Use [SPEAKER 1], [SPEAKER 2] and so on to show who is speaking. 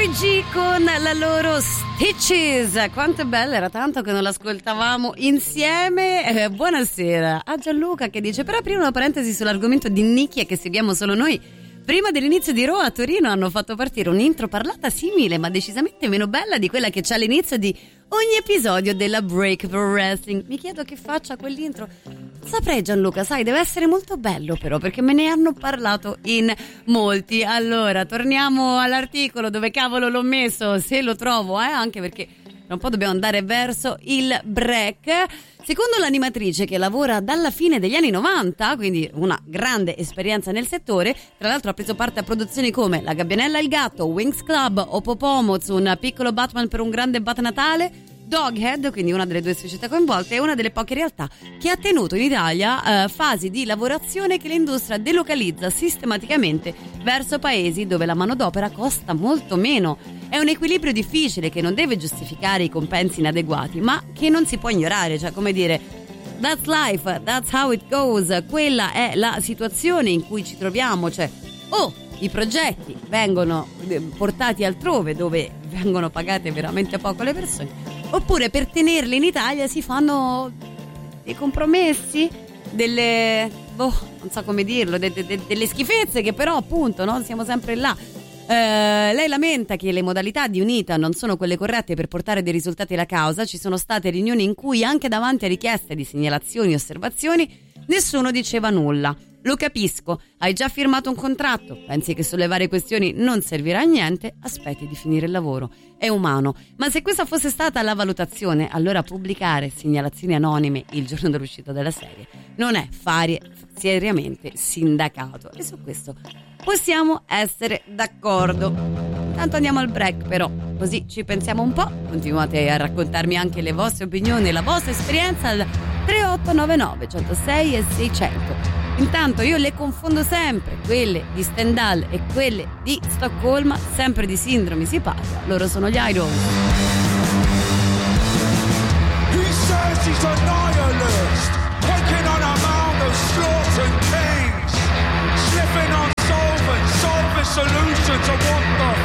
[SPEAKER 1] Gigi con la loro Stitches. Quanto è bella, era tanto che non l'ascoltavamo insieme. Buonasera a Gianluca che dice: per aprire una parentesi sull'argomento di nicchia che seguiamo solo noi, prima dell'inizio di Raw a Torino hanno fatto partire un'intro parlata simile ma decisamente meno bella di quella che c'è all'inizio di ogni episodio della Break Pro Wrestling. Mi chiedo che faccia quell'intro. Saprei, Gianluca, sai, deve essere molto bello però, perché me ne hanno parlato in molti. Allora, torniamo all'articolo, dove cavolo l'ho messo, se lo trovo, anche perché tra un po' dobbiamo andare verso il break. Secondo l'animatrice, che lavora dalla fine degli anni 90, quindi una grande esperienza nel settore, tra l'altro ha preso parte a produzioni come La Gabbianella e il Gatto, Winx Club, Opopomoz, Un piccolo Batman per un grande Bat Natale, Doghead, quindi una delle due società coinvolte, è una delle poche realtà che ha tenuto in Italia fasi di lavorazione che l'industria delocalizza sistematicamente verso paesi dove la manodopera costa molto meno. È un equilibrio difficile che non deve giustificare i compensi inadeguati, ma che non si può ignorare, cioè come dire, that's life, that's how it goes, quella è la situazione in cui ci troviamo, cioè i progetti vengono portati altrove dove vengono pagate veramente poco le persone, oppure per tenerle in Italia si fanno dei compromessi, delle non so come dirlo, delle schifezze che però appunto siamo sempre là. Lei lamenta che le modalità di UNITA non sono quelle corrette per portare dei risultati alla causa. Ci sono state riunioni in cui anche davanti a richieste di segnalazioni e osservazioni nessuno diceva nulla. Lo capisco, hai già firmato un contratto, pensi che sollevare questioni non servirà a niente, aspetti di finire il lavoro. È umano, ma se questa fosse stata la valutazione, allora pubblicare segnalazioni anonime il giorno dell'uscita della serie non è fare seriamente sindacato, e su questo possiamo essere d'accordo. Tanto andiamo al break però, così ci pensiamo un po', continuate a raccontarmi anche le vostre opinioni e la vostra esperienza al 3899 106 e 600. Intanto io le confondo sempre, quelle di Stendhal e quelle di Stoccolma, sempre di sindromi si parla, loro sono gli Iron.
[SPEAKER 2] He says he's a nihilist, taking on a mound of slaughtered kings, sniffing on solvents, solving solutions of what the